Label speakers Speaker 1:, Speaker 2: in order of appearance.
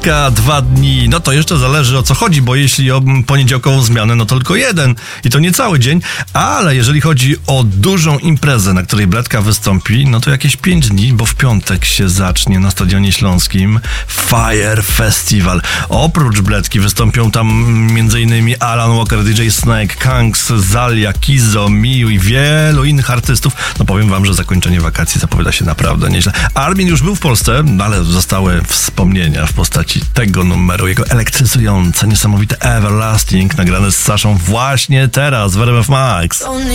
Speaker 1: 2 dni, no to jeszcze zależy o co chodzi, bo jeśli o poniedziałkową zmianę, no to tylko jeden i to nie cały dzień, ale jeżeli chodzi o dużą imprezę, na której Bledka wystąpi, no to jakieś 5 dni, bo w piątek się zacznie na Stadionie Śląskim Fire Festival. Oprócz Bledki wystąpią tam m.in. Alan Walker, DJ Snake, Kanks, Zalia, Kizo, Miu i wielu innych artystów. No powiem wam, że zakończenie wakacji zapowiada się naprawdę nieźle. Armin już był w Polsce, ale zostały wspomnienia w postaci tego numeru, jego elektryzujące, niesamowite Everlasting, nagrane z Saszą właśnie teraz w RMF Max.